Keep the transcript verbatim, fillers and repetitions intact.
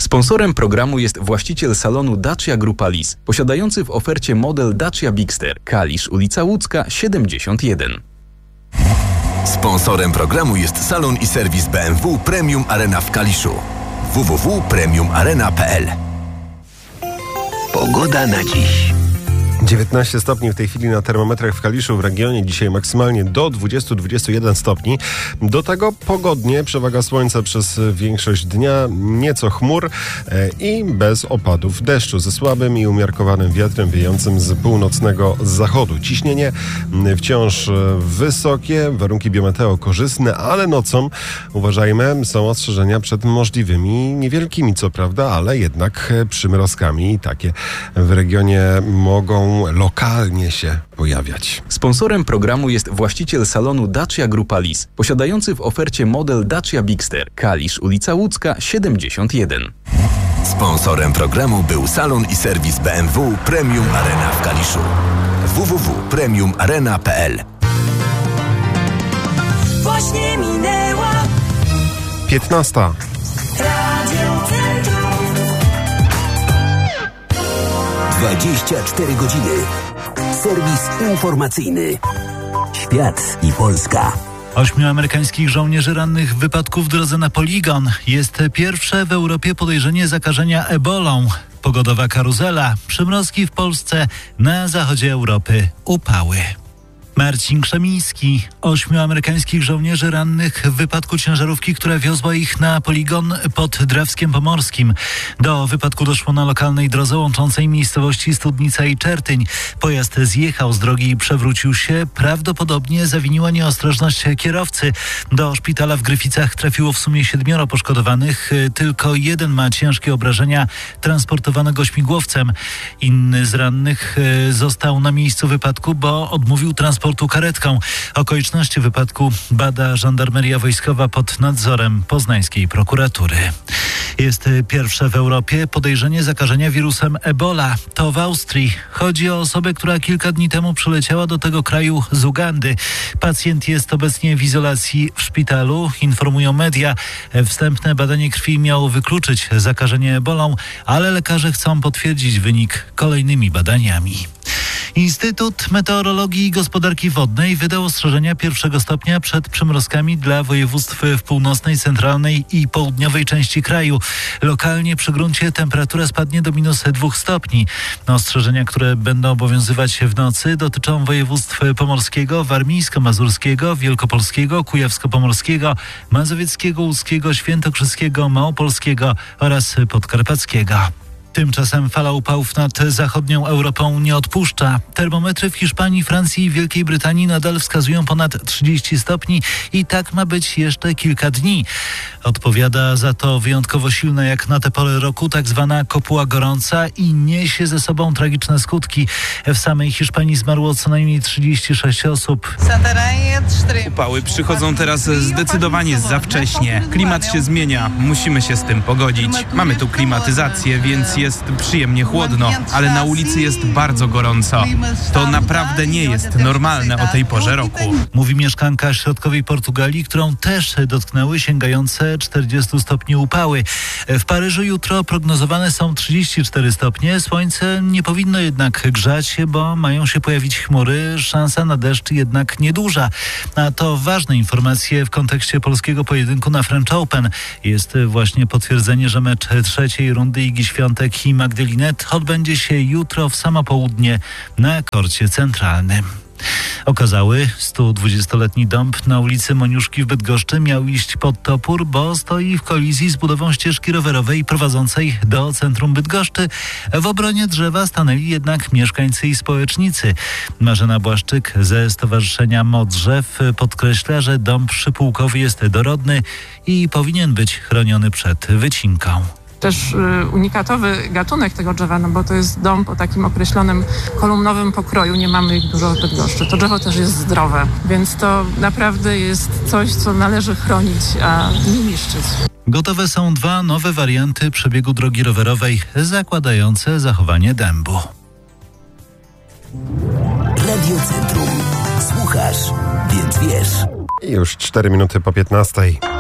Sponsorem programu jest właściciel salonu Dacia Grupa Lis, posiadający w ofercie model Dacia Bigster, Kalisz, ulica Łódzka, siedemdziesiąt jeden. Sponsorem programu jest salon i serwis B M W Premium Arena w Kaliszu. w w w kropka premium arena kropka p l. Pogoda na dziś. dziewiętnaście stopni w tej chwili na termometrach w Kaliszu, w regionie dzisiaj maksymalnie do dwadzieścia do dwudziestu jeden stopni. Do tego pogodnie, przewaga słońca przez większość dnia, nieco chmur e, i bez opadów deszczu, ze słabym i umiarkowanym wiatrem wiejącym z północnego zachodu. Ciśnienie wciąż wysokie, warunki biometeo korzystne, ale nocą, uważajmy, są ostrzeżenia przed możliwymi, niewielkimi co prawda, ale jednak przymrozkami. Takie w regionie mogą lokalnie się pojawiać. Sponsorem programu jest właściciel salonu Dacia Grupa Lis, posiadający w ofercie model Dacia Bigster, Kalisz, ulica Łódzka, siedemdziesiąt jeden. Sponsorem programu był salon i serwis B M W Premium Arena w Kaliszu. w w w kropka premium arena kropka p l. Właśnie minęła piętnasta. Radio Centrum. dwadzieścia cztery godziny. Serwis informacyjny. Świat i Polska. Ośmiu amerykańskich żołnierzy rannych w wypadku w drodze na poligon. Jest pierwsze w Europie podejrzenie zakażenia ebolą. Pogodowa karuzela, przymrozki w Polsce, na zachodzie Europy upały. Marcin Krzemiński. Ośmiu amerykańskich żołnierzy rannych w wypadku ciężarówki, która wiozła ich na poligon pod Drawskiem Pomorskim. Do wypadku doszło na lokalnej drodze łączącej miejscowości Studnica i Czertyń. Pojazd zjechał z drogi i przewrócił się. Prawdopodobnie zawiniła nieostrożność kierowcy. Do szpitala w Gryficach trafiło w sumie siedmioro poszkodowanych. Tylko jeden ma ciężkie obrażenia, transportowanego śmigłowcem. Inny z rannych został na miejscu wypadku, bo odmówił transportu karetką. Okoliczności wypadku bada żandarmeria wojskowa pod nadzorem poznańskiej prokuratury. Jest pierwsze w Europie podejrzenie zakażenia wirusem Ebola. To w Austrii. Chodzi o osobę, która kilka dni temu przyleciała do tego kraju z Ugandy. Pacjent jest obecnie w izolacji w szpitalu, informują media. Wstępne badanie krwi miało wykluczyć zakażenie ebolą, ale lekarze chcą potwierdzić wynik kolejnymi badaniami. Instytut Meteorologii i Gospodarki Wodnej wydał ostrzeżenia pierwszego stopnia przed przymrozkami dla województw w północnej, centralnej i południowej części kraju. Lokalnie przy gruncie temperatura spadnie do minus dwóch stopni. Ostrzeżenia, które będą obowiązywać w nocy, dotyczą województw pomorskiego, warmińsko-mazurskiego, wielkopolskiego, kujawsko-pomorskiego, mazowieckiego, łódzkiego, świętokrzyskiego, małopolskiego oraz podkarpackiego. Tymczasem fala upałów nad zachodnią Europą nie odpuszcza. Termometry w Hiszpanii, Francji i Wielkiej Brytanii nadal wskazują ponad trzydzieści stopni i tak ma być jeszcze kilka dni. Odpowiada za to wyjątkowo silna jak na tę porę roku tak zwana kopuła gorąca i niesie ze sobą tragiczne skutki. W samej Hiszpanii zmarło co najmniej trzydzieści sześć osób. Upały przychodzą teraz zdecydowanie za wcześnie. Klimat się zmienia, musimy się z tym pogodzić. Mamy tu klimatyzację, więc jest przyjemnie chłodno, ale na ulicy jest bardzo gorąco. To naprawdę nie jest normalne o tej porze roku. Mówi mieszkanka środkowej Portugalii, którą też dotknęły sięgające czterdziestu stopni upały. W Paryżu jutro prognozowane są trzydzieści cztery stopnie. Słońce nie powinno jednak grzać się, bo mają się pojawić chmury. Szansa na deszcz jednak nieduża. A to ważne informacje w kontekście polskiego pojedynku na French Open. Jest właśnie potwierdzenie, że mecz trzeciej rundy Igi Świątek i Magdalinet odbędzie się jutro w samo południe na korcie centralnym. Okazały, sto dwudziestoletni dąb na ulicy Moniuszki w Bydgoszczy miał iść pod topór, bo stoi w kolizji z budową ścieżki rowerowej prowadzącej do centrum Bydgoszczy. W obronie drzewa stanęli jednak mieszkańcy i społecznicy. Marzena Błaszczyk ze Stowarzyszenia Modrzew podkreśla, że dąb przypułkowy jest dorodny i powinien być chroniony przed wycinką. Też y, unikatowy gatunek tego drzewa, no bo to jest dąb o takim określonym kolumnowym pokroju, nie mamy ich dużo w Bydgoszczy. To drzewo też jest zdrowe, więc to naprawdę jest coś, co należy chronić, a nie niszczyć. Gotowe są dwa nowe warianty przebiegu drogi rowerowej zakładające zachowanie dębu. Radio Centrum. Słuchasz, więc wiesz. I już cztery minuty po piętnastej.